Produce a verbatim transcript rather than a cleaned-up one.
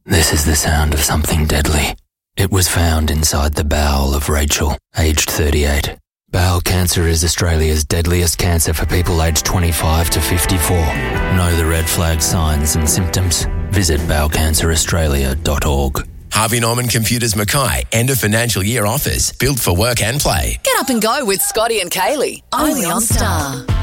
This is the sound of something deadly. It was found inside the bowel of Rachel, aged thirty-eight. Bowel cancer is Australia's deadliest cancer for people aged twenty-five to fifty-four. Know the red flag signs and symptoms? Visit bowel cancer australia dot org. Harvey Norman Computers Mackay, end of financial year offers. Built for work and play. Get up and go with Scotty and Kaylee. Only on Star.